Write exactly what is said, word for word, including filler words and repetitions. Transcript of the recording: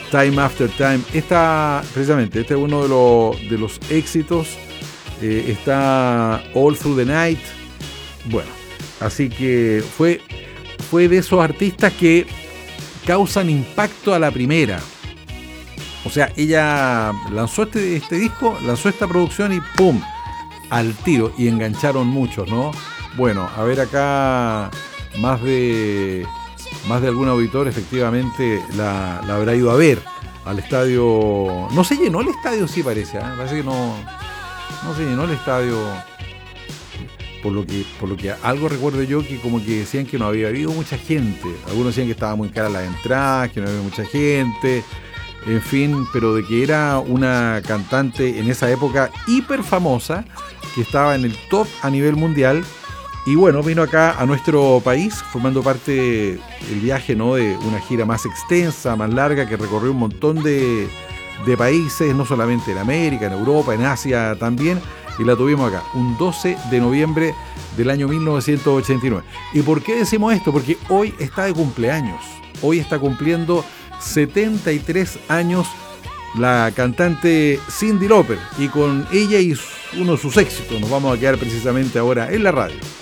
Time After Time. Esta, precisamente, este es uno de, los de los éxitos. Eh, está All Through the Night. Bueno, así que fue, fue de esos artistas que causan impacto a la primera. O sea, ella lanzó este, este disco, lanzó esta producción y ¡pum! Al tiro. Y engancharon muchos, ¿no? Bueno, a ver acá, más de, más de algún auditor efectivamente la, la habrá ido a ver al estadio. No se llenó el estadio, sí parece, ¿eh? Parece que no, no se llenó el estadio. Por lo que, por lo que algo recuerdo yo, que como que decían que no había habido mucha gente. Algunos decían que estaba muy cara la entrada, que no había mucha gente, en fin, pero de que era una cantante en esa época hiper famosa, que estaba en el top a nivel mundial. Y bueno, vino acá a nuestro país formando parte del viaje, ¿no?, de una gira más extensa, más larga, que recorrió un montón de, de países, no solamente en América, en Europa, en Asia también. Y la tuvimos acá, un doce de noviembre del año mil novecientos ochenta y nueve. ¿Y por qué decimos esto? Porque hoy está de cumpleaños. Hoy está cumpliendo setenta y tres años la cantante Cyndi Lauper. Y con ella y uno de sus éxitos nos vamos a quedar precisamente ahora en la radio.